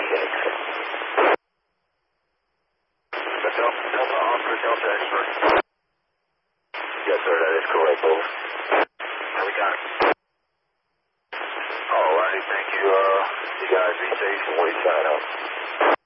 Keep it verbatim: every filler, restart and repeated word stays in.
Delta, Delta Oscar, Delta X-ray. Yes, sir, that is correct, over. Yeah, we got it. Alrighty, thank you. Uh, you guys be safe and wait sign out.